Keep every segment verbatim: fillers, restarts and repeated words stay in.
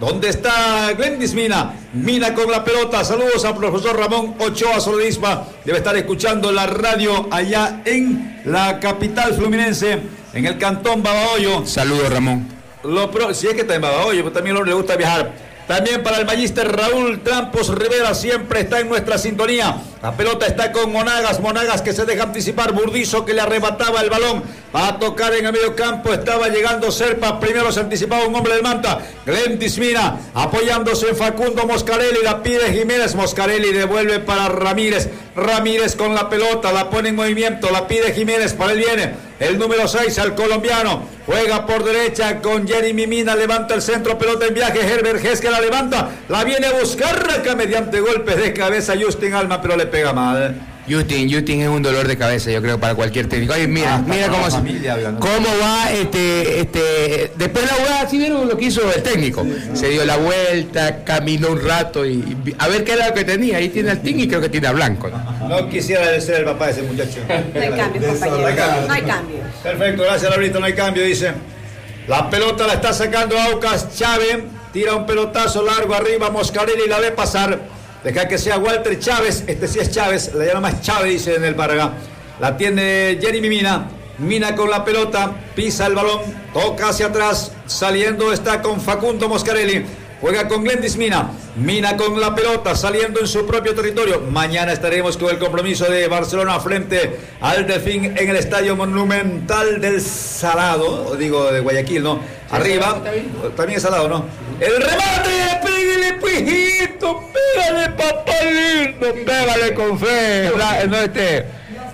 ¿Dónde está Glendis Mina? Mina con la pelota. Saludos al profesor Ramón Ochoa Soledispa. Debe estar escuchando la radio allá en la capital fluminense, en el cantón Babahoyo. Saludos, Ramón. Lo pro... Si es que está en Babahoyo, pues también a le gusta viajar. También para el magíster Raúl Trampos Rivera, siempre está en nuestra sintonía. La pelota está con Monagas, Monagas que se deja anticipar, Burdizo que le arrebataba el balón, va a tocar en el medio campo, estaba llegando Serpa, primero se anticipaba un hombre del Manta, Glendis Mina, apoyándose en Facundo Moscarelli, la pide Jiménez, Moscarelli devuelve para Ramírez, Ramírez con la pelota, la pone en movimiento, la pide Jiménez, para él viene el número seis, al colombiano, juega por derecha con Jeremy Mina, levanta el centro, pelota en viaje, Herbert Gess que la levanta, la viene a buscar acá mediante golpes de cabeza Justin Alma, pero le pega mal. Justin, Justin es un dolor de cabeza, yo creo, para cualquier técnico. Oye, mira, ah, mira cómo, familia, se, cómo va este, este, después de la jugada, ¿sí vieron lo que hizo el técnico? Sí, no. Se dio la vuelta, caminó un rato y, y a ver qué era lo que tenía. Ahí tiene al Team y creo que tiene a Blanco. No, no quisiera ser el papá de ese muchacho. No hay cambio, compañero. No hay cambio. Perfecto, gracias, Laurito, no hay cambio, dice. La pelota la está sacando Aucas Chávez, tira un pelotazo largo arriba, Moscarelli la ve pasar. Deja que sea Walter Chávez, este sí es Chávez, la llama más Chávez, dice en el Parga. La tiene Jeremy Mina, Mina con la pelota, pisa el balón, toca hacia atrás, saliendo está con Facundo Moscarelli, juega con Glendis Mina, Mina con la pelota, saliendo en su propio territorio. Mañana estaremos con el compromiso de Barcelona frente al Delfín en el Estadio Monumental del Salado, o digo de Guayaquil, ¿no? Arriba, también es Salado, ¿no? El remate, pégale, pijito, pégale, papá lindo, pégale con fe. No, este,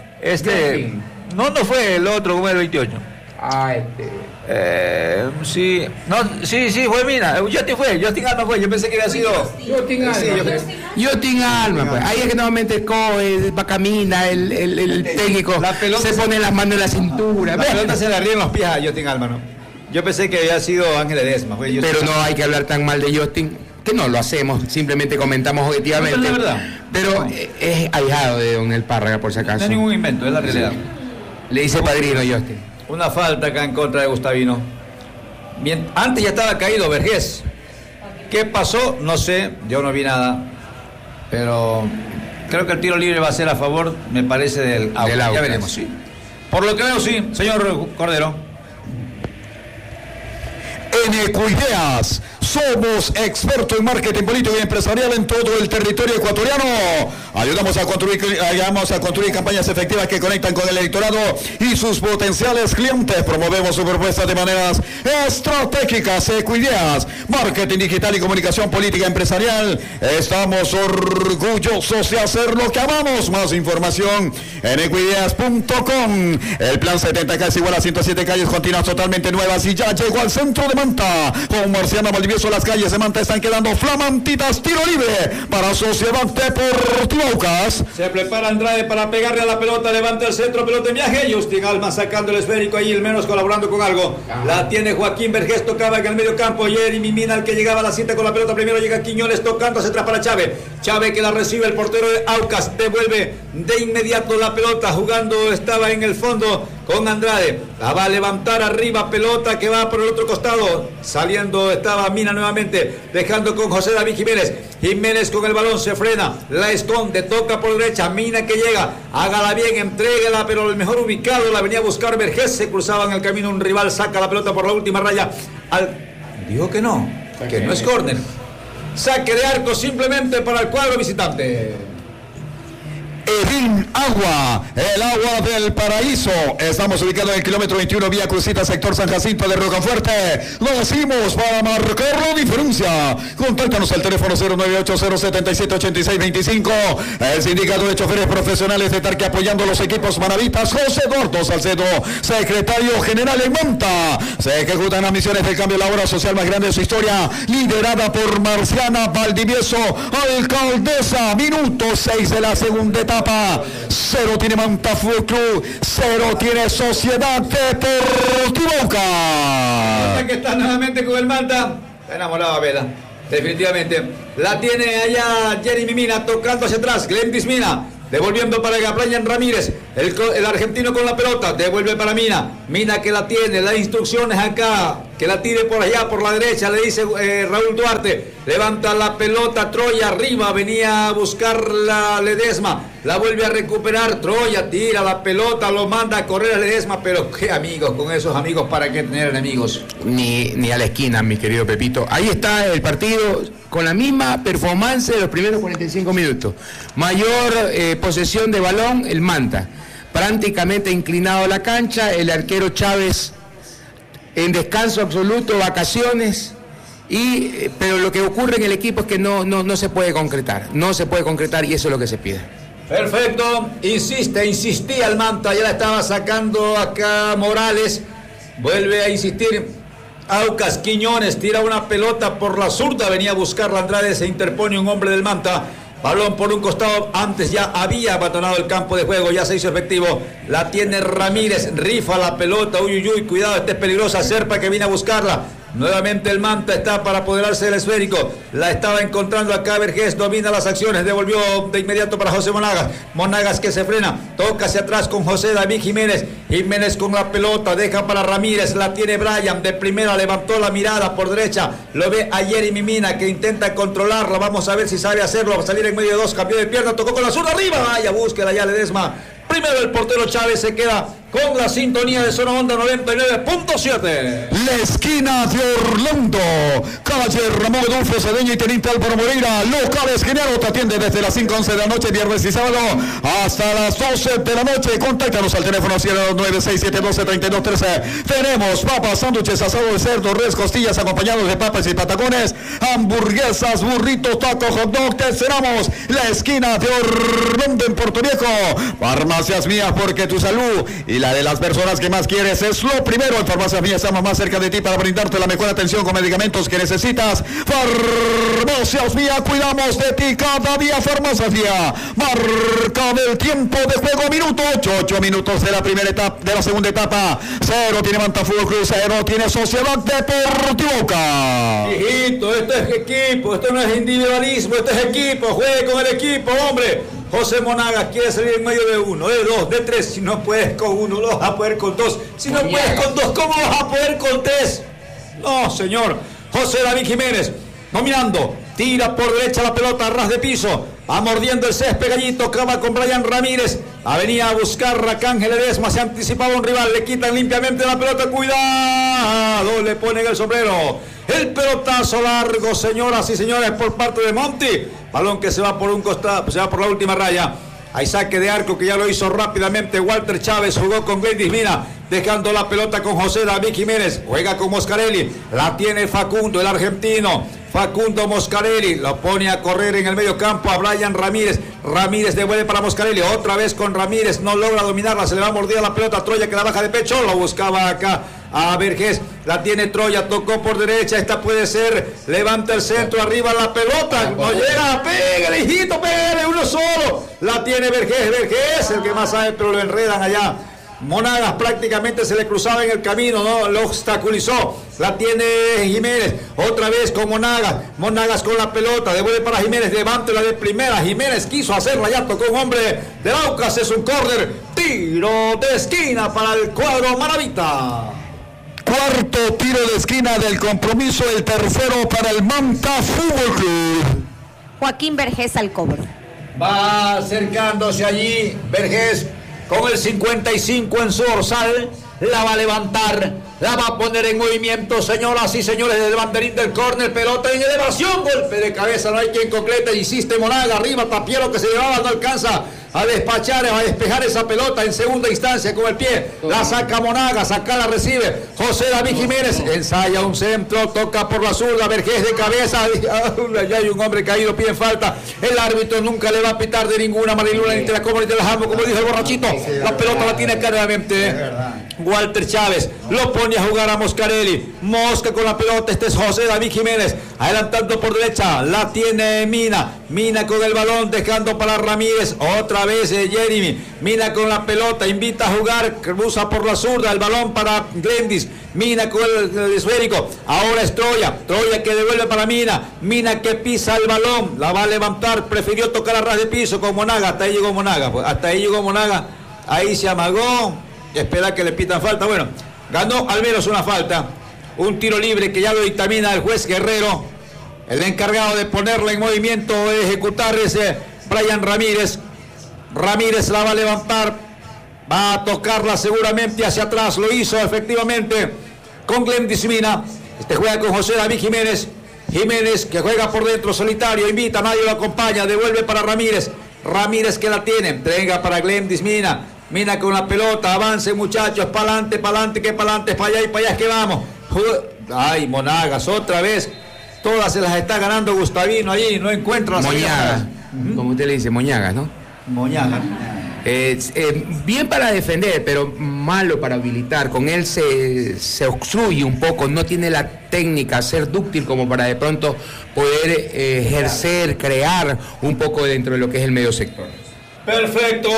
este, no, no fue el otro, como el veintiocho. Ah, este. Eh, sí, no, sí, sí, fue Mina. Justin fue, Justin Alma fue. Yo pensé que había sido. Justin Alma. Sí, yo... Justin Alma, pues. Ahí es que normalmente coge, va, camina, el, el, el técnico se pone las manos en la cintura. La pelota se le arriba en los pies a Justin Alma, ¿no? Yo pensé que había sido Ángel Ledesma. Fue Justin Pero Alma. No hay que hablar tan mal de Justin, que no lo hacemos, simplemente comentamos objetivamente. No, es la verdad. Pero es ahijado de Don El Párraga, por si acaso. No es ningún invento, es la realidad. Le dice padrino Justin. Una falta acá en contra de Gustavino. Bien, antes ya estaba caído Vergés. ¿Qué pasó? No sé, yo no vi nada. Pero creo que el tiro libre va a ser a favor, me parece, del Aucas. Del Aucas. Ya veremos, sí. Por lo que veo, sí, señor Cordero. En Ecoideas somos expertos en marketing político y empresarial en todo el territorio ecuatoriano. Ayudamos a construir, ayudamos a construir campañas efectivas que conectan con el electorado y sus potenciales clientes. Promovemos sus propuestas de maneras estratégicas. Ecoideas, marketing digital y comunicación política empresarial. Estamos orgullosos de hacer lo que amamos. Más información en ecoideas punto com. El plan setenta K es igual a ciento siete calles continuas totalmente nuevas y ya llegó al centro de Manta. Con Marciano Valdivieso, las calles de Manta están quedando flamantitas. Tiro libre para Sociedad Deportiva Aucas. Se prepara Andrade para pegarle a la pelota, levanta el centro, pelota en viaje. Justin Alma sacando el esférico ahí, el menos colaborando con algo. Ajá. La tiene Joaquín Vergés, tocaba en el medio campo. Jeremy Mina, el que llegaba a la cinta con la pelota. Primero llega Quiñones tocando hacia atrás para Chávez. Chávez que la recibe el portero de Aucas. Devuelve de inmediato la pelota. Jugando estaba en el fondo con Andrade. La va a levantar arriba, pelota que va por el otro costado. Saliendo estaba Mina nuevamente, dejando con José David Jiménez. Jiménez con el balón se frena, la esconde, toca por derecha. Mina que llega, hágala bien, entrégala, pero el mejor ubicado la venía a buscar Vergés. Se cruzaba en el camino un rival, saca la pelota por la última raya. Al... Dijo que no, que no es córner. Saque de arco simplemente para el cuadro visitante. Edín Agua, el agua del paraíso. Estamos ubicados en el kilómetro veintiuno, vía Crucita, sector San Jacinto de Rocafuerte. Lo decimos para marcar la diferencia. Contáctanos al teléfono cero nueve ocho cero siete siete ocho seis dos cinco. El sindicato de choferes profesionales de Tarque apoyando los equipos manavitas. José Eduardo Salcedo, secretario general en Manta. Se ejecutan las misiones del cambio de la obra social más grande de su historia, liderada por Marciana Valdivieso, alcaldesa. Minuto seis de la segunda etapa. Cero tiene Manta Fútbol Club, cero tiene Sociedad Deportiva Aucas. Que está nuevamente con el Manta, está enamorado Vela, definitivamente. La tiene allá Jeremy Mina tocando hacia atrás, Glendis Mina devolviendo para Brian Ramírez, el, el argentino con la pelota, devuelve para Mina, Mina que la tiene, las instrucciones acá que la tire por allá, por la derecha, le dice eh, Raúl Duarte, levanta la pelota, Troya arriba, venía a buscar la Ledesma, la vuelve a recuperar, Troya tira la pelota, lo manda a correr a Ledesma, pero qué amigos, con esos amigos, ¿para qué tener enemigos? Ni, ni a la esquina, mi querido Pepito. Ahí está el partido con la misma performance de los primeros cuarenta y cinco minutos. Mayor eh, posesión de balón, el Manta. Prácticamente inclinado a la cancha, el arquero Chávez en descanso absoluto, vacaciones, y, pero lo que ocurre en el equipo es que no, no, no se puede concretar, no se puede concretar y eso es lo que se pide. Perfecto, insiste, insistía el Manta, ya la estaba sacando acá Morales, vuelve a insistir Aucas, Quiñones, tira una pelota por la zurda, venía a buscarla Andrade, se interpone un hombre del Manta. Balón por un costado, antes ya había abandonado el campo de juego, ya se hizo efectivo. La tiene Ramírez, rifa la pelota, uy, uy, uy, cuidado, esta es peligrosa, Serpa que viene a buscarla. Nuevamente el Manta está para apoderarse del esférico. La estaba encontrando acá Vergés, domina las acciones, devolvió de inmediato para José Monagas. Monagas que se frena, toca hacia atrás con José David Jiménez. Jiménez con la pelota, deja para Ramírez, la tiene Brian, de primera levantó la mirada por derecha, lo ve a Jeremy Mina que intenta controlarla, vamos a ver si sabe hacerlo, va a salir en medio de dos, cambió de pierna, tocó con la zurda arriba, vaya, búsqueda ya Ledesma. Primero el portero Chávez se queda con la sintonía de Zona Onda noventa y nueve punto siete. La esquina de Orlando, calle Ramón Adolfo Cedeño y Teniente Álvaro Moreira, locales Genaro, te atiende desde las cinco once de la noche, viernes y sábado, hasta las doce de la noche. Contáctanos al teléfono cero nueve seis siete uno dos tres dos uno tres. Tenemos papas, sándwiches, asado de cerdo, res, costillas acompañados de papas y patacones, hamburguesas, burritos, tacos, hot dog. Te esperamos, la esquina de Orlando en Puerto Viejo. Farmacias Mías, porque tu salud y la de las personas que más quieres es lo primero. En Farmacias Mías estamos más cerca de ti para brindarte la mejor atención con medicamentos que necesitas. Farmacias Mías, cuidamos de ti cada día. Farmacias Mías, marca del tiempo de juego, minuto ocho, ocho minutos de la primera etapa, de la segunda etapa. Cero tiene Manta Fútbol Club, cero tiene Sociedad Deportiva Boca. Hijito, esto es equipo, esto no es individualismo, esto es equipo, juegue con el equipo, hombre. José Monagas quiere salir en medio de uno, de dos, de tres. Si no puedes con uno, lo vas a poder con dos. Si no puedes con dos, ¿cómo vas a poder con tres? No, señor. José David Jiménez, dominando, tira por derecha la pelota a ras de piso, va mordiendo el césped Gallito, acaba con Brian Ramírez, venía a buscar Arcángel Ledesma, se anticipaba un rival, le quitan limpiamente la pelota, cuidado, le ponen el sombrero. El pelotazo largo, señoras y señores, por parte de Monti. Balón que se va por un costado, se va por la última raya. Hay saque de arco que ya lo hizo rápidamente Walter Chávez, jugó con Gladys Mina, dejando la pelota con José David Jiménez, juega con Moscarelli, la tiene Facundo, el argentino. Facundo Moscarelli lo pone a correr en el medio campo a Brian Ramírez. Ramírez devuelve para Moscarelli, otra vez con Ramírez, no logra dominarla, se le va a mordir la pelota a Troya que la baja de pecho, lo buscaba acá a Vergés, la tiene Troya, tocó por derecha, esta puede ser, levanta el centro, arriba la pelota, no llega, pégale hijito, pégale, uno solo, la tiene Vergés, Vergés, el que más sabe, pero lo enredan allá. Monagas prácticamente se le cruzaba en el camino, no lo obstaculizó, la tiene Jiménez, otra vez con Monagas, Monagas con la pelota, devuelve para Jiménez, levántela de primera, Jiménez quiso hacerla, ya tocó un hombre de Aucas, es un córner, tiro de esquina para el cuadro Maravita. Cuarto tiro de esquina del compromiso, el tercero para el Manta Fútbol Club. Joaquín Vergés al cobro. Va acercándose allí Vergés con el cincuenta y cinco en su dorsal, la va a levantar, la va a poner en movimiento, señoras y señores, desde el banderín del córner, pelota en elevación, golpe de cabeza, no hay quien concrete, insiste Monaga, arriba Tapiero que se llevaba, no alcanza a despachar, a despejar esa pelota en segunda instancia con el pie, la saca Monaga, saca, la recibe José David Jiménez, ensaya un centro, toca por la zurda, Vergés de cabeza, ya hay un hombre caído, pide falta, el árbitro nunca le va a pitar de ninguna Mariluna, ni te la como ni te la jamo, como dijo el borrachito, la pelota la tiene claramente Walter Chávez, lo pone a jugar a Moscarelli, Mosca con la pelota, este es José David Jiménez, adelantando por derecha, la tiene Mina, Mina con el balón, dejando para Ramírez, otra vez eh, Jeremy, Mina con la pelota, invita a jugar, cruza por la zurda, el balón para Glendis, Mina con el, el esférico, ahora es Troya, Troya que devuelve para Mina, Mina que pisa el balón, la va a levantar, prefirió tocar a ras de piso con Monaga, hasta ahí llegó Monaga, pues, hasta ahí llegó Monaga, ahí se amagó, espera que le pitan falta, bueno, ganó al menos una falta, un tiro libre que ya lo dictamina el juez Guerrero. El encargado de ponerla en movimiento, de ejecutar, es eh, Brian Ramírez. Ramírez la va a levantar, va a tocarla seguramente hacia atrás, lo hizo efectivamente con Glendis Mina. Este juega con José David Jiménez. Jiménez que juega por dentro solitario, invita, nadie lo acompaña, devuelve para Ramírez. Ramírez que la tiene, entrega para Glendis Mina. Mina con la pelota, avance muchachos, para adelante, para adelante, que para adelante, para allá y para allá es que vamos. Ay, Monagas, otra vez. Todas se las está ganando Gustavino allí, no encuentra las Moñagas, ¿Mm? como usted le dice, Moñagas, ¿no? Moñagas. Eh, eh, bien para defender, pero malo para habilitar. Con él se, se obstruye un poco, no tiene la técnica, ser dúctil como para de pronto poder eh, ejercer, crear un poco dentro de lo que es el medio sector. Perfecto.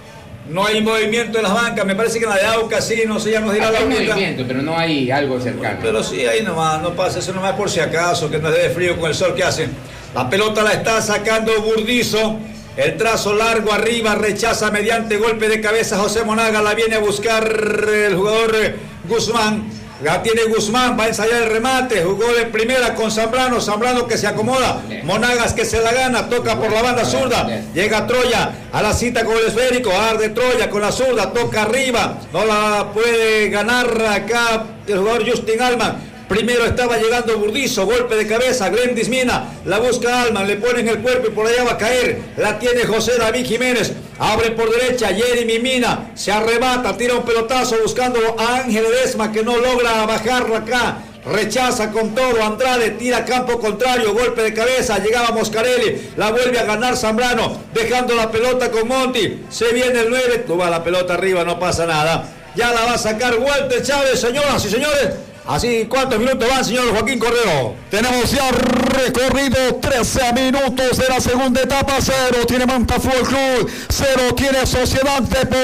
No hay movimiento en las bancas, me parece que en la de Aucas sí, no sé, ya nos dirá la Hay única. movimiento, pero no hay algo cercano. Pero sí, ahí nomás, no pasa, eso nomás por si acaso, que no es de frío con el sol que hacen. La pelota la está sacando Burdizo, el trazo largo arriba, rechaza mediante golpe de cabeza José Monagas, la viene a buscar el jugador Guzmán. La tiene Guzmán, va a ensayar el remate, jugó de primera con Zambrano, Zambrano que se acomoda, Monagas que se la gana, toca por la banda zurda, llega Troya a la cita con el esférico, arde Troya con la zurda, toca arriba, no la puede ganar acá el jugador Justin Alman. Primero estaba llegando Burdizo, golpe de cabeza, Glendis Mina, la busca Alman, le pone en el cuerpo y por allá va a caer, la tiene José David Jiménez, abre por derecha, Jeremy Mina, se arrebata, tira un pelotazo buscando a Ángel Ledesma que no logra bajarla acá, rechaza con todo, Andrade tira campo contrario, golpe de cabeza, llegaba Moscarelli, la vuelve a ganar Zambrano, dejando la pelota con Monti, se viene el nueve, toma la pelota arriba, no pasa nada, ya la va a sacar Walter Chávez, señoras y señores. Así, ¿cuántos minutos van, señor Joaquín Cordero? Tenemos ya recorrido trece minutos de la segunda etapa. Cero tiene Manta Fútbol Club, cero tiene Sociedad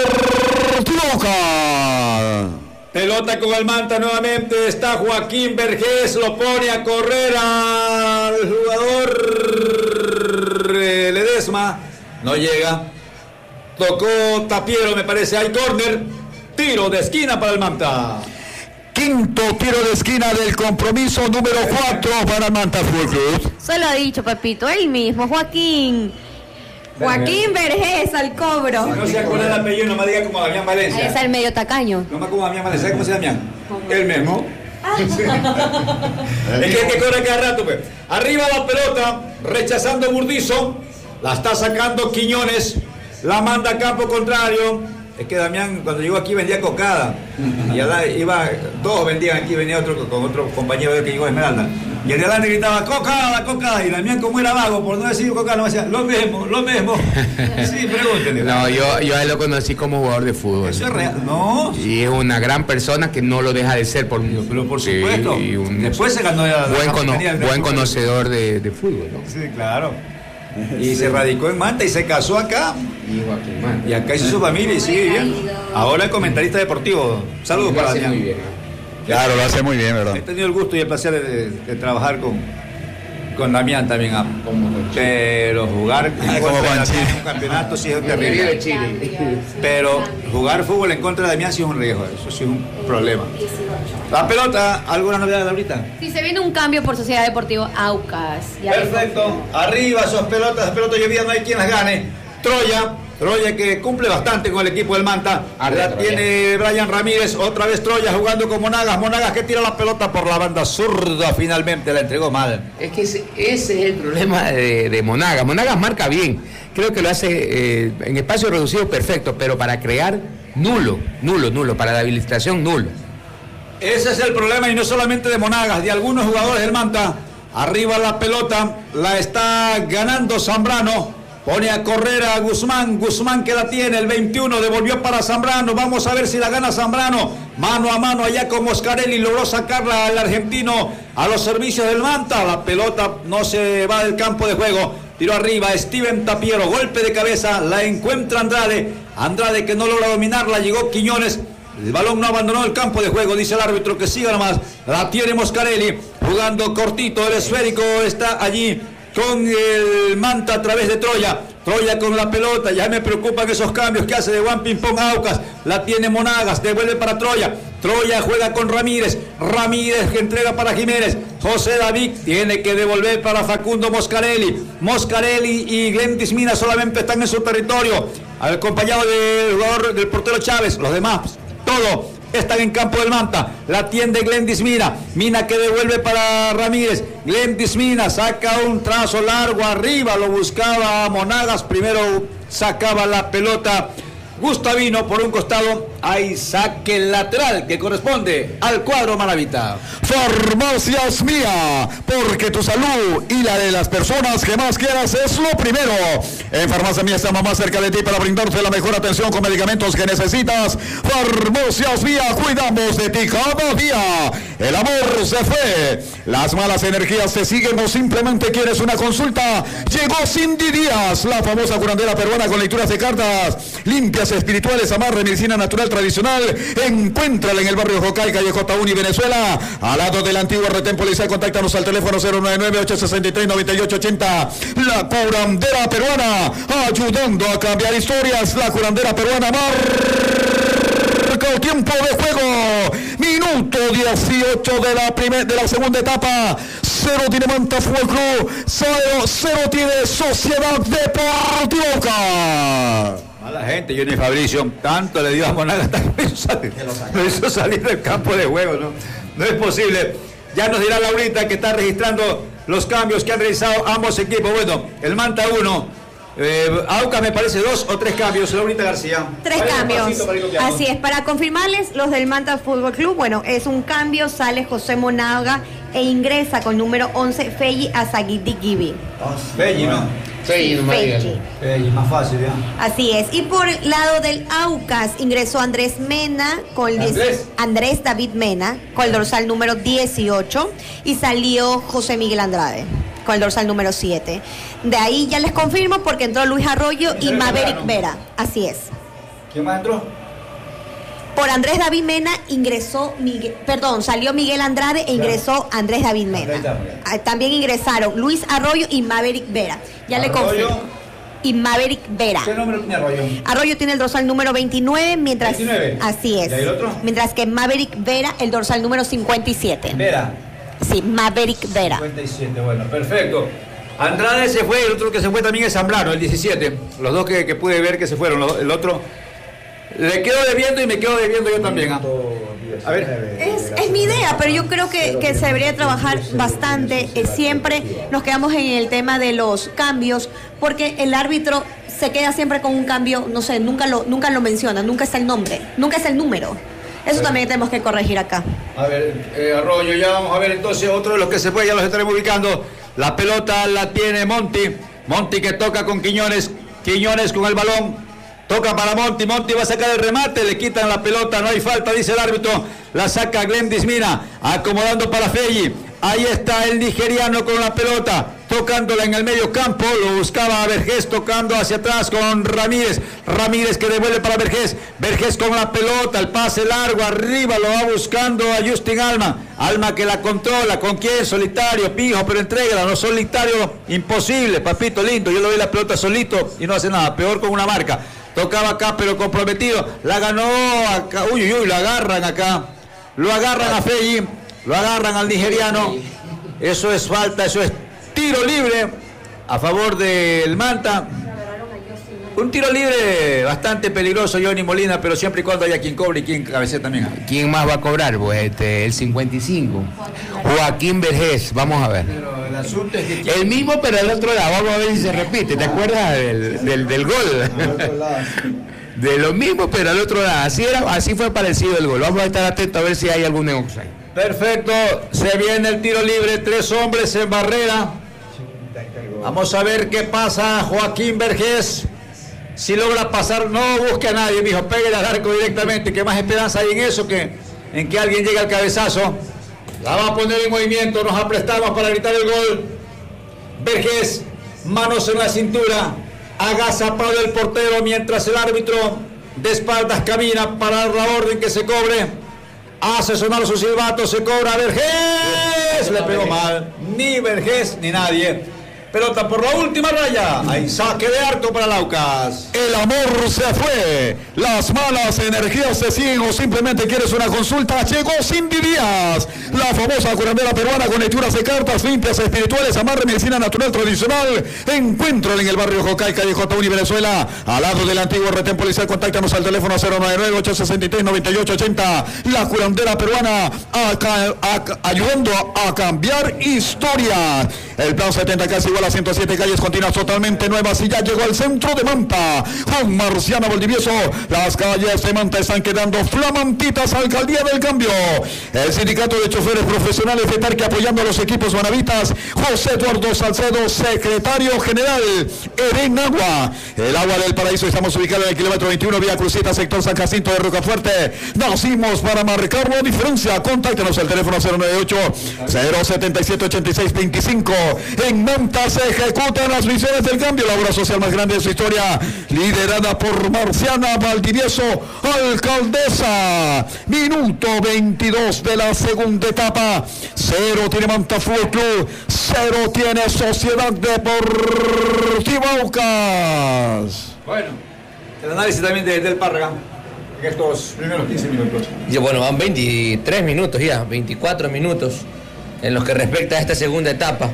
Deportiva. Pelota con el Manta nuevamente, está Joaquín Vergés, lo pone a correr al jugador Ledesma, no llega. Tocó Tapiero, me parece, hay córner, tiro de esquina para el Manta. Quinto tiro de esquina del compromiso número cuatro para el Manta Fútbol Club. Se lo ha dicho, Pepito, él mismo, Joaquín. Joaquín Vergés al cobro. Si no se acuerda el apellido, no me diga como Damián Valencia. Ahí está el medio tacaño. No me como Damián Valencia, ¿cómo se llama Damián? El mismo. Sí. Es que el que corre cada rato, pues. Arriba la pelota, rechazando Burdizo. La está sacando Quiñones. La manda a campo contrario. Es que Damián cuando llegó aquí vendía cocada. Y allá iba, todos vendían aquí, venía otro con otro compañero de que llegó a Esmeralda. Y el de adelante gritaba, cocada, cocada. Y Damián, como era vago, por no decir cocada, no me decía, lo mismo, lo mismo. Sí, pregúntenle. No, yo, yo a él lo conocí como jugador de fútbol. Eso es real. No. Y es una gran persona que no lo deja de ser por Pero por supuesto. Sí, y un, después se ganó la, buen, la cono, buen fútbol. conocedor de, de fútbol, ¿no? Sí, claro. Y se radicó en Manta y se casó acá. Y Joaquín Manta. Y acá hizo su familia y sigue viviendo. Ahora es comentarista deportivo. Saludos para Damián. Muy bien, ¿no? Claro, lo hace muy bien, ¿verdad? He tenido el gusto y el placer de, de, de trabajar con, con Damián también. Ah. Pero jugar ah, como en un campeonato sí es terrible. Pero jugar fútbol en contra de Damián sí es un riesgo. Eso sí es un problema. La pelota, ¿alguna novedad ahorita? Sí, se viene un cambio por Sociedad Deportiva Aucas. Ya Perfecto. Arriba esas pelotas, las pelotas llovidas, no hay quien las gane. Troya, Troya que cumple bastante con el equipo del Manta. La tiene Brian Ramírez, otra vez Troya jugando con Monagas. Monagas que tira la pelota por la banda zurda, finalmente la entregó mal. Es que ese, ese es el problema de, de Monagas. Monagas marca bien, creo que lo hace eh, en espacio reducido perfecto, pero para crear, nulo, nulo, nulo, para la habilitación, nulo. Ese es el problema y no solamente de Monagas, de algunos jugadores del Manta. Arriba la pelota, la está ganando Zambrano. Pone a correr a Guzmán, Guzmán que la tiene, el veintiuno, devolvió para Zambrano, vamos a ver si la gana Zambrano, mano a mano allá con Moscarelli, logró sacarla al argentino a los servicios del Manta, la pelota no se va del campo de juego, tiró arriba, Steven Tapiero, golpe de cabeza, la encuentra Andrade, Andrade que no logra dominarla, llegó Quiñones, el balón no abandonó el campo de juego, dice el árbitro que siga nomás, la tiene Moscarelli, jugando cortito, el esférico está allí, con el Manta a través de Troya, Troya con la pelota, ya me preocupan esos cambios que hace de Juan Pimpón Aucas, la tiene Monagas, devuelve para Troya, Troya juega con Ramírez. Ramírez que entrega para Jiménez. José David tiene que devolver para Facundo Moscarelli. Moscarelli y Glendis Mina solamente están en su territorio, acompañado del jugador del portero Chávez. Los demás, todo, están en campo del Manta. La atiende Glendis Mina. Mina que devuelve para Ramírez. Glendis Mina saca un trazo largo arriba. Lo buscaba Monagas. Primero sacaba la pelota Gustavino por un costado. Hay saque lateral que corresponde al cuadro Maravita. Farmacias Mía, porque tu salud y la de las personas que más quieras es lo primero. En Farmacia Mía estamos más cerca de ti para brindarte la mejor atención con medicamentos que necesitas. Farmacias Mía, cuidamos de ti cada día. El amor se fue, las malas energías se siguen o simplemente quieres una consulta. Llegó Cindy Díaz, la famosa curandera peruana con lecturas de cartas, limpias espirituales, amarre, medicina natural tradicional. Encuéntrala en el barrio Jocay, calle J uno y Venezuela, al lado del antiguo retén policial. Contáctanos al teléfono cero nueve nueve, ocho seis tres, nueve ocho ocho cero. La curandera peruana, ayudando a cambiar historias. La curandera peruana marca el tiempo de juego. Minuto dieciocho de la primer, de la segunda etapa. Cero tiene Manta Fútbol Club, cero, cero tiene Sociedad Deportiva Aucas. Mala gente, Johnny Fabricio, tanto le dio a Monagas, hasta que lo hizo salir, lo hizo salir del campo de juego, ¿no? No es posible. Ya nos dirá Laurita que está registrando los cambios que han realizado ambos equipos. Bueno, el Manta uno, eh, Aucas me parece dos o tres cambios. Laurita García. Tres cambios. Así es, para confirmarles los del Manta Fútbol Club, bueno, es un cambio, sale José Monaga e ingresa con número once Feyi Azaguitiquibi. Feyi, ¿no? Sí, Feyi. Feyi, más fácil, ¿ya? Así es. Y por el lado del Aucas ingresó Andrés Mena con el Andrés. Andrés David Mena con el dorsal número dieciocho y salió José Miguel Andrade con el dorsal número siete. De ahí ya les confirmo porque entró Luis Arroyo y Maverick Vera. Así es. ¿Quién más entró? Por Andrés David Mena ingresó, Miguel, perdón, salió Miguel Andrade e ingresó Andrés David Mena. También ingresaron Luis Arroyo y Maverick Vera. Ya le confirmo. Y Maverick Vera. ¿Qué número tiene Arroyo? Arroyo tiene el dorsal número veintinueve, mientras veintinueve. Así es. ¿Y el otro? Mientras que Maverick Vera el dorsal número cincuenta y siete. Vera. Sí, Maverick Vera. cincuenta y siete, bueno, perfecto. Andrade se fue, el otro que se fue también es Zambrano, el diecisiete. Los dos que, que pude ver que se fueron, el otro le quedo debiendo y me quedo debiendo yo también. ¿Ah? A ver. Es, es mi idea, pero yo creo que, que se debería trabajar bastante. Eh, siempre nos quedamos en el tema de los cambios, porque el árbitro se queda siempre con un cambio, no sé, nunca lo, nunca lo menciona, nunca está el nombre, nunca es el número. Eso también tenemos que corregir acá. A ver, eh, Arroyo, ya vamos a ver entonces otro de los que se fue, ya los estaremos ubicando. La pelota la tiene Monti. Monti que toca con Quiñones. Quiñones con el balón. Toca para Monti, Monti va a sacar el remate, le quitan la pelota, no hay falta, dice el árbitro, la saca Glendis Mina, acomodando para Feyi, ahí está el nigeriano con la pelota, tocándola en el medio campo, lo buscaba a Vergés, tocando hacia atrás con Ramírez, Ramírez que devuelve para Vergés, Vergés con la pelota, el pase largo, arriba lo va buscando a Justin Alma, Alma que la controla, ¿con quién? Solitario, Pijo, pero entrégala, no solitario, imposible, papito lindo, yo le doy la pelota solito y no hace nada, peor con una marca. Tocaba acá, pero comprometido. La ganó acá. Uy, uy, uy, lo agarran acá. Lo agarran a Feyi. Lo agarran al nigeriano. Eso es falta, eso es tiro libre a favor del Manta. Un tiro libre bastante peligroso, Johnny Molina, pero siempre y cuando haya quien cobre y quien cabecee también. ¿Quién más va a cobrar? Pues este, el cincuenta y cinco. Joaquín Vergés, vamos a ver. Pero el asunto es que... El mismo, pero al otro lado. Vamos a ver si se repite. ¿Te acuerdas del, del, del gol? De lo mismo, pero al otro lado. Así era, así fue parecido el gol. Vamos a estar atentos a ver si hay algún offside. Perfecto. Se viene el tiro libre. Tres hombres en barrera. Vamos a ver qué pasa. Joaquín Vergés. Si logra pasar, no busque a nadie, mijo, pégale al arco directamente, que más esperanza hay en eso que en que alguien llegue al cabezazo. La va a poner en movimiento, nos aprestamos para gritar el gol. Vergés, manos en la cintura, agazapado el portero mientras el árbitro de espaldas camina para la orden que se cobre. Hace sonar su silbato, se cobra Vergés, le pegó mal, ni Vergés ni nadie. Pelota por la última raya. Hay saque de arco para el Aucas. El amor se fue. Las malas energías se siguen o simplemente quieres una consulta. Llegó Cindy Díaz, la famosa curandera peruana con lecturas de cartas, limpias espirituales, amarre, medicina natural tradicional. Encuéntrala en el barrio Jocay, calle J. Uni, Venezuela, al lado del antiguo retén policial. Contáctanos al teléfono cero nueve nueve, ocho seis tres, nueve ocho ocho cero. La curandera peruana a, a, a, ayudando a cambiar historia. El plan setenta casi igual a ciento siete calles continuas totalmente nuevas y ya llegó al centro de Manta. Juan Marciano Valdivieso, las calles de Manta están quedando flamantitas. Alcaldía del Cambio. El sindicato de choferes profesionales de Tarque apoyando a los equipos manavitas. José Eduardo Salcedo, secretario general. Eren Agua. El agua del paraíso. Estamos ubicados en el kilómetro veintiuno, vía Crucita, sector San Jacinto de Rocafuerte. Nacimos para marcar la diferencia. Contáctenos al teléfono cero nueve ocho, cero siete siete, ocho seis dos cinco. En Manta se ejecutan las misiones del cambio. La obra social más grande de su historia, liderada por Marciana Valdivieso, alcaldesa. Minuto veintidós de la segunda etapa. Cero tiene Manta Fútbol Club, cero tiene Sociedad Deportiva Aucas. Bueno, el análisis también de Del Párraga en estos primeros quince minutos. Y bueno, van veintitrés minutos ya, veinticuatro minutos en los que respecta a esta segunda etapa.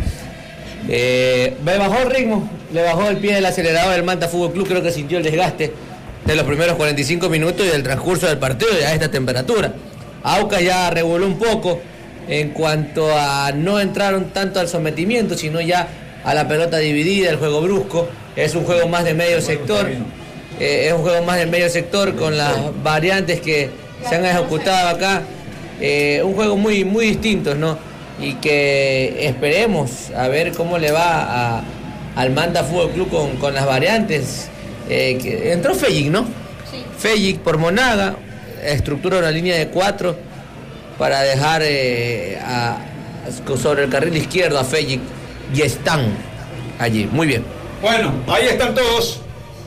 Eh, me bajó el ritmo, le bajó el pie del acelerador del Manta Fútbol Club. Creo que sintió el desgaste de los primeros cuarenta y cinco minutos y del transcurso del partido y a esta temperatura. Aucas ya revoló un poco en cuanto a no entraron tanto al sometimiento, sino ya a la pelota dividida, el juego brusco. Es un juego más de medio sector, eh, es un juego más de medio sector con las variantes que se han ejecutado acá. Eh, un juego muy, muy distinto, ¿no? Y que esperemos a ver cómo le va a, al Manta Fútbol Club con, con las variantes. Eh, que entró Fellic, ¿no? Sí. Fellic por Monaga, estructura una línea de cuatro para dejar eh, a, sobre el carril izquierdo a Fellic y están allí. Muy bien. Bueno, ahí están todos.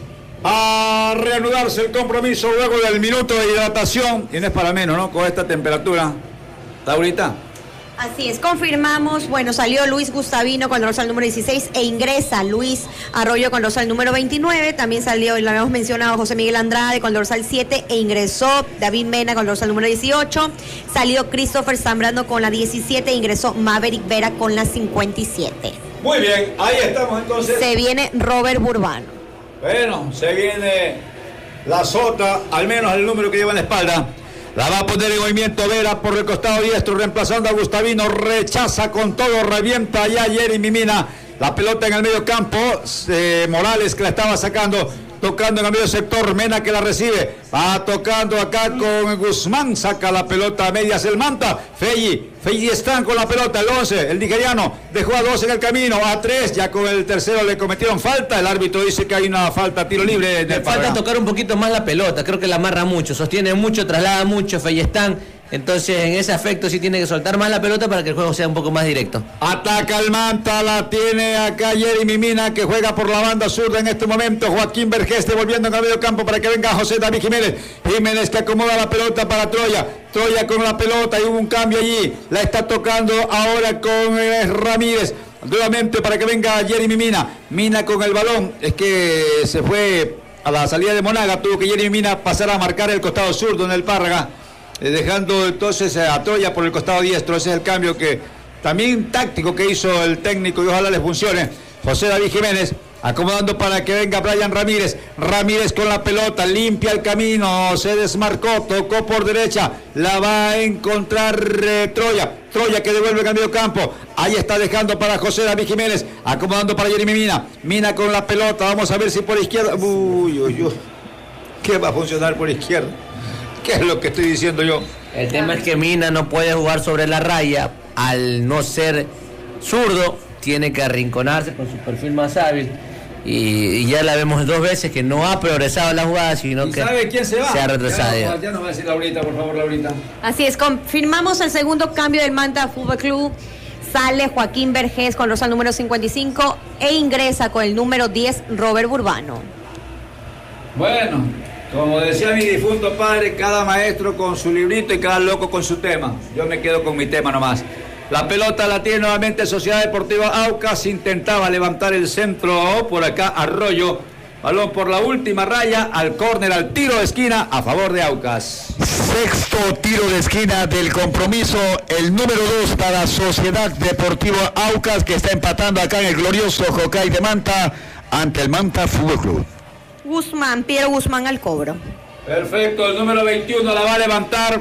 A reanudarse el compromiso luego del minuto de hidratación. Y no es para menos, ¿no? Con esta temperatura. Laurita. Así es, confirmamos, bueno, salió Luis Gustavino con dorsal número dieciséis e ingresa Luis Arroyo con dorsal número veintinueve, también salió, y lo habíamos mencionado, José Miguel Andrade con dorsal siete e ingresó David Mena con dorsal número dieciocho, salió Christopher Zambrano con la diecisiete e ingresó Maverick Vera con la cincuenta y siete. Muy bien, ahí estamos entonces. Se viene Robert Burbano. Bueno, se viene la sota, al menos el número que lleva en la espalda. La va a poner en movimiento Vera por el costado diestro, reemplazando a Gustavino. Rechaza con todo, revienta allá Jeremy Mina. La pelota en el medio campo. Eh, Morales que la estaba sacando, tocando en el medio sector. Mena que la recibe. Va tocando acá con Guzmán. Saca la pelota a medias el Manta. Felli. Felli están con la pelota. El once, el nigeriano. Dejó a dos en el camino. A tres. Ya con el tercero le cometieron falta. El árbitro dice que hay una falta, tiro libre. Le falta tocar un poquito más la pelota. Creo que la amarra mucho. Sostiene mucho, traslada mucho. Felli están. Entonces en ese aspecto sí tiene que soltar más la pelota para que el juego sea un poco más directo. Ataca el Manta, la tiene acá Jeremy Mina que juega por la banda zurda en este momento. Joaquín Vergés devolviendo en el medio campo para que venga José David Jiménez. Jiménez que acomoda la pelota para Troya. Troya con la pelota y hubo un cambio allí. La está tocando ahora con eh, Ramírez. Nuevamente para que venga Jeremy Mina. Mina con el balón. Es que se fue a la salida de Monaga. Tuvo que Jeremy Mina pasar a marcar el costado zurdo en el Párraga. Dejando entonces a Troya por el costado diestro. Ese es el cambio que también táctico que hizo el técnico y ojalá le funcione. José David Jiménez acomodando para que venga Brian Ramírez. Ramírez con la pelota, limpia el camino, se desmarcó, tocó por derecha, la va a encontrar eh, Troya. Troya que devuelve el medio campo. Ahí está dejando para José David Jiménez, acomodando para Jeremy Mina. Mina con la pelota, vamos a ver si por izquierda. Uy, uy, uy. ¿Qué va a funcionar por izquierda? ¿Qué es lo que estoy diciendo yo? El tema es que Mina no puede jugar sobre la raya. Al no ser zurdo, tiene que arrinconarse con su perfil más hábil. Y, y ya la vemos dos veces que no ha progresado la jugada, sino ¿Y que sabe quién se va? se ha retrasado. Ya no, ya no va a decir Laurita, por favor, Laurita. Así es, confirmamos el segundo cambio del Manta Fútbol Club. Sale Joaquín Vergés con dorsal número cincuenta y cinco e ingresa con el número diez Robert Burbano. Bueno, como decía mi difunto padre, cada maestro con su librito y cada loco con su tema. Yo me quedo con mi tema nomás. La pelota la tiene nuevamente Sociedad Deportiva Aucas. Intentaba levantar el centro por acá Arroyo. Balón por la última raya al córner, al tiro de esquina a favor de Aucas. Sexto tiro de esquina del compromiso. El número dos para Sociedad Deportiva Aucas, que está empatando acá en el glorioso Jocay de Manta ante el Manta Fútbol Club. Guzmán, Piero Guzmán al cobro. Perfecto, el número veintiuno la va a levantar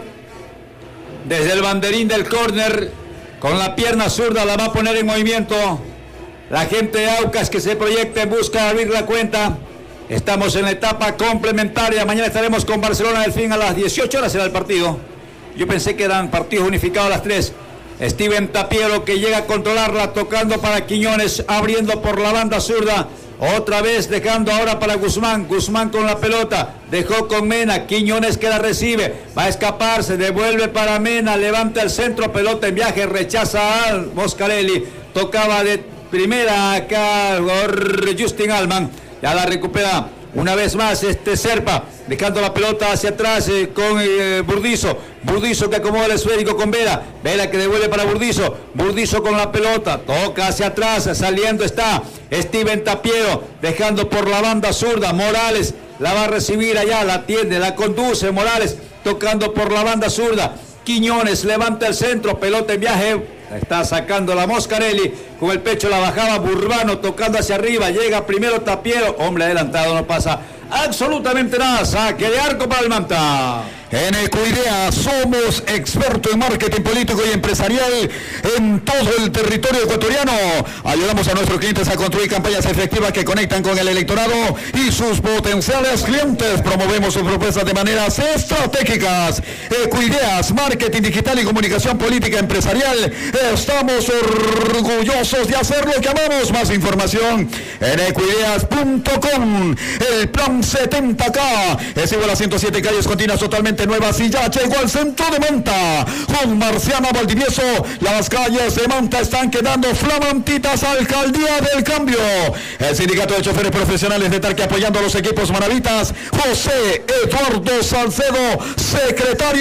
desde el banderín del córner. Con la pierna zurda la va a poner en movimiento. La gente de Aucas que se proyecta en busca de abrir la cuenta. Estamos en la etapa complementaria. Mañana estaremos con Barcelona Delfín a las dieciocho horas será el partido. Yo pensé que eran partidos unificados a las tres. Steven Tapiero que llega a controlarla, tocando para Quiñones, abriendo por la banda zurda. Otra vez dejando ahora para Guzmán. Guzmán con la pelota. Dejó con Mena. Quiñones que la recibe. Va a escaparse. Devuelve para Mena. Levanta el centro. Pelota en viaje. Rechaza al Moscarelli. Tocaba de primera acá Justin Alman. Ya la recupera una vez más este Serpa, dejando la pelota hacia atrás eh, con eh, Burdizo. Burdizo que acomoda el esférico con Vela. Vela que devuelve para Burdizo. Burdizo con la pelota, toca hacia atrás, saliendo está Steven Tapiero, dejando por la banda zurda. Morales la va a recibir allá, la atiende, la conduce Morales, tocando por la banda zurda. Quiñones levanta el centro, pelota en viaje. Está sacando la Moscarelli, con el pecho la bajaba Burbano, tocando hacia arriba, llega primero Tapiero, hombre adelantado, no pasa absolutamente nada, saque de arco para el Manta. En Ecoidea somos expertos en marketing político y empresarial en todo el territorio ecuatoriano. Ayudamos a nuestros clientes a construir campañas efectivas que conectan con el electorado y sus potenciales clientes. Promovemos sus propuestas de maneras estratégicas. Ecoideas, marketing digital y comunicación política empresarial. Estamos orgullosos de hacer lo que amamos. Más información en ecoideas punto com. El plan setenta K es igual a ciento siete calles continuas totalmente nuevas y ya llegó al centro de Manta. Con Marciano Valdivieso, las calles de Manta están quedando flamantitas. Alcaldía del Cambio. El sindicato de choferes profesionales de Tarque apoyando a los equipos maravitas. José Eduardo Salcedo, secretario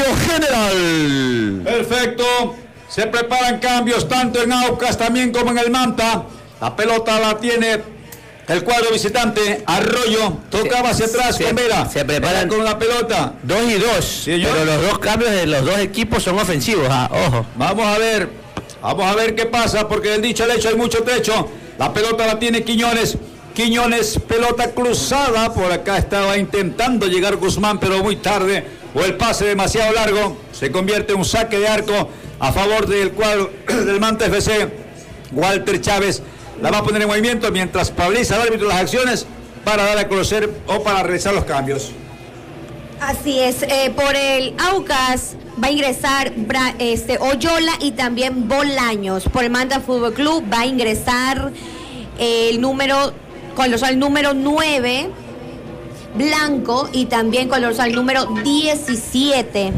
general. Perfecto. Se preparan cambios tanto en Aucas también como en el Manta. La pelota la tiene el cuadro visitante. Arroyo tocaba hacia atrás se, con Vera. Se preparan con la pelota. Dos y dos. Sí, pero los dos cambios de los dos equipos son ofensivos. Ah, ojo. Vamos a ver. Vamos a ver qué pasa, porque del dicho al hecho hay mucho trecho. La pelota la tiene Quiñones. Quiñones, pelota cruzada. Por acá estaba intentando llegar Guzmán, pero muy tarde. O el pase demasiado largo. Se convierte en un saque de arco a favor del cuadro del Manta F C. Walter Chávez la va a poner en movimiento mientras paviliza el árbitro las acciones para dar a conocer o para realizar los cambios. Así es, eh, por el Aucas va a ingresar Bra, este, Oyola y también Bolaños. Por el Manta Fútbol Club va a ingresar eh, el número, con los al número nueve, Blanco, y también con los al número diecisiete,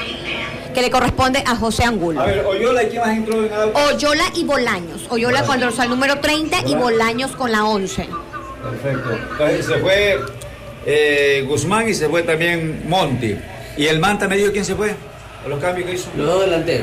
que le corresponde a José Angulo. A ver, Oyola, ¿y quién más entró en Aucas? Oyola y Bolaños. Oyola con los al número treinta y Bolaños con la once. Perfecto. Entonces se fue eh, Guzmán y se fue también Monti. ¿Y el Manta me dijo quién se fue? ¿A los cambios que hizo? Los dos delanteros.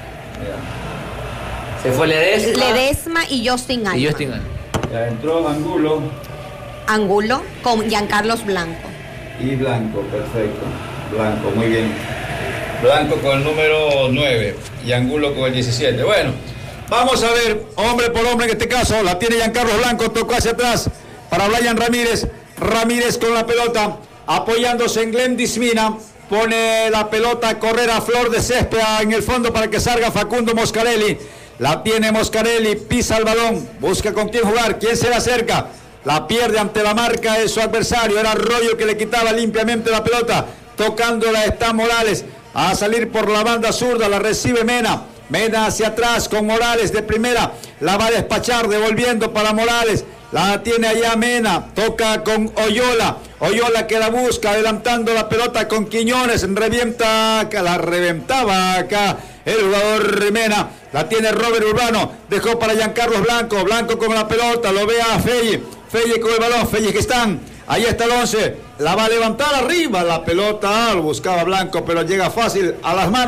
Ya. Se fue Ledesma. Ledesma y Justin Alman. Y Justin Alman. Ya entró Angulo. Angulo con Giancarlos Blanco. Y Blanco, perfecto. Blanco, muy bien. Blanco con el número nueve y Angulo con el diecisiete. Bueno, vamos a ver, hombre por hombre en este caso, la tiene Giancarlos Blanco, tocó hacia atrás para Brian Ramírez. Ramírez con la pelota, apoyándose en Glendis Mina, pone la pelota a correr a flor de césped en el fondo para que salga Facundo Moscarelli. La tiene Moscarelli, pisa el balón, busca con quién jugar, quién se le acerca. La pierde ante la marca de su adversario, era Arroyo que le quitaba limpiamente la pelota. Tocándola está Morales. A salir por la banda zurda, la recibe Mena. Mena hacia atrás con Morales de primera. La va a despachar, devolviendo para Morales. La tiene allá Mena. Toca con Oyola. Oyola que la busca, adelantando la pelota con Quiñones. Revienta acá, la reventaba acá el jugador Mena. La tiene Robert Urbano. Dejó para Giancarlos Blanco. Blanco con la pelota. Lo ve a Felle. Felle con el balón. Felle que están. Ahí está el once, la va a levantar arriba la pelota, lo buscaba Blanco, pero llega fácil a las manos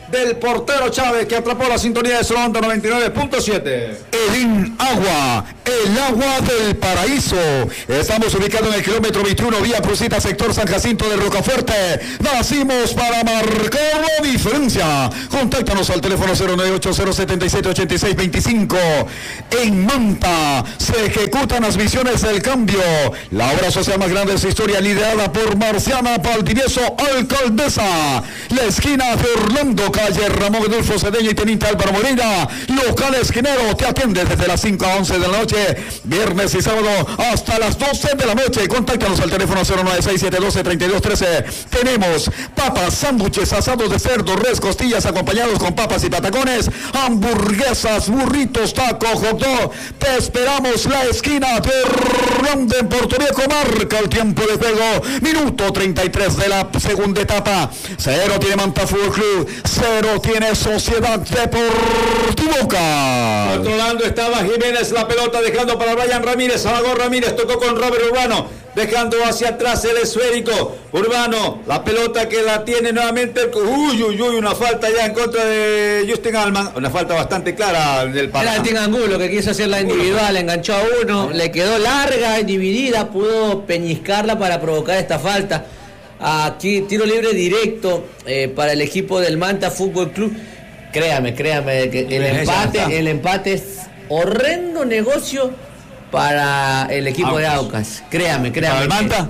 del portero Chávez, que atrapó la sintonía de su onda noventa y nueve punto siete. Edín Agua, el agua del paraíso. Estamos ubicados en el kilómetro veintiuno, vía Crucita, sector San Jacinto de Rocafuerte. Nacimos para marcar la diferencia. Contáctanos al teléfono cero nueve ocho cero siete siete ocho seis dos cinco. En Manta se ejecutan las misiones del cambio. La obra social más grande de su historia, liderada por Marciana Valdivieso, alcaldesa. La esquina de Orlando, calle Ramón Adolfo Cedeño y Teniente Álvaro Moreira. Local esquinero te atiende desde las cinco a once de la noche, viernes y sábado hasta las doce de la noche. Contáctanos al teléfono cero nueve seis siete uno dos tres dos uno tres. Tenemos papas, sándwiches, asados de cerdo, res, costillas acompañados con papas y patacones, hamburguesas, burritos, tacos, hot dog. Te esperamos. La esquina de Orlando en Puerto Viejo. Marca el tiempo de juego, minuto treinta y tres de la segunda etapa. Cero tiene Manta Fútbol Club, cero tiene Sociedad Deportiva Aucas. Controlando estaba Jiménez la pelota, dejando para Brian Ramírez. Salagón Ramírez tocó con Robert Urbano, dejando hacia atrás el esférico. Urbano, la pelota que la tiene nuevamente. Uy, uy, uy, una falta ya en contra de Justin Alman. Una falta bastante clara del Paraná. Era Martín Angulo que quiso hacer la individual, uno. Enganchó a uno, le quedó larga, dividida, pudo peñiscarla para provocar esta falta. Aquí tiro libre directo eh, para el equipo del Manta Fútbol Club. Créame, créame, que el empate, el empate es horrendo negocio para el equipo Aucas. de Aucas. Créame, créame. ¿Para el Manta?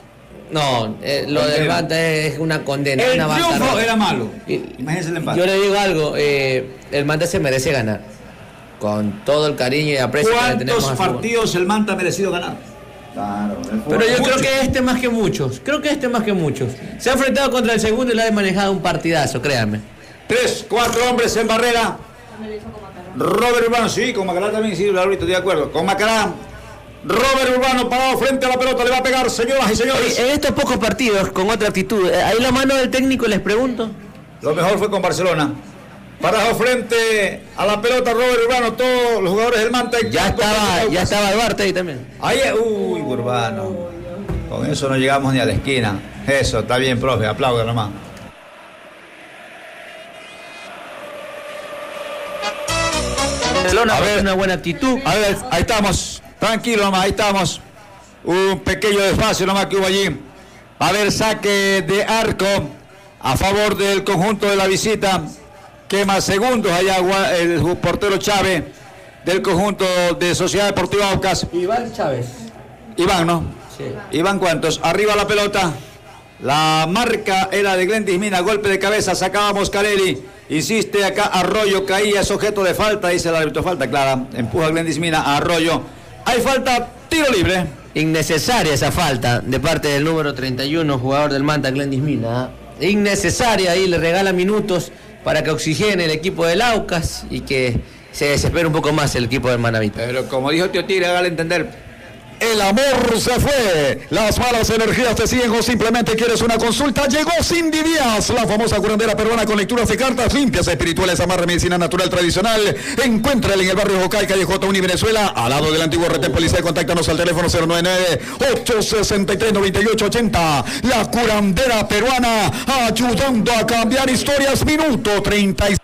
No, eh, lo del Manta es una condena. El una triunfo era malo. Imagínense el empate. Yo le digo algo, eh, el Manta se merece ganar. Con todo el cariño y aprecio que le tenemos al ¿Cuántos partidos el Manta ha merecido ganar? Claro, pero yo mucho. creo que este más que muchos. Creo que este más que muchos. Se ha enfrentado contra el segundo y le ha manejado un partidazo, créanme. Tres, cuatro hombres en barrera. Robert Urbano, sí, con Macará también, sí, ahorita estoy de acuerdo. Con Macará. Robert Urbano parado frente a la pelota, le va a pegar, señoras y señores. En estos pocos partidos, con otra actitud, ¿ahí la mano del técnico les pregunto? Lo mejor fue con Barcelona. Parado frente a la pelota, Robert Urbano, todos los jugadores del Manta. Ya estaba, ya estaba Duarte ahí también. Ahí, uy, Urbano. Con eso no llegamos ni a la esquina. Eso, está bien, profe, aplauda nomás. A ver, una buena actitud. A ver, ahí estamos. Tranquilo nomás, ahí estamos. Un pequeño despacio nomás que hubo allí. A ver, saque de arco a favor del conjunto de la visita. Quema segundos allá el portero Chávez del conjunto de Sociedad Deportiva Aucas. Iván Chávez. Iván, ¿no? Sí. Iván, ¿cuántos? Arriba la pelota. La marca era de Glendis Mina. Golpe de cabeza, sacaba Moscarelli. Insiste acá Arroyo, caía, es objeto de falta, dice el árbitro, falta clara. Empuja Glendis Mina a Arroyo. Hay falta, tiro libre. Innecesaria esa falta de parte del número treinta y uno, jugador del Manta, Glendis Mina. Innecesaria, ahí le regala minutos para que oxigene el equipo del Aucas y que se desespere un poco más el equipo del Manavita. Pero como dijo Tío Tigre, hágale entender. El amor se fue, las malas energías te siguen o simplemente quieres una consulta. Llegó Cindy Díaz, la famosa curandera peruana con lecturas de cartas limpias, espirituales, amarre, medicina natural tradicional. Encuéntrala en el barrio Jocay, calle J uno Venezuela, al lado del antiguo retén policial. Contáctanos al teléfono cero nueve nueve, ocho seis tres, nueve ocho ocho cero. La curandera peruana, ayudando a cambiar historias. Minuto treinta y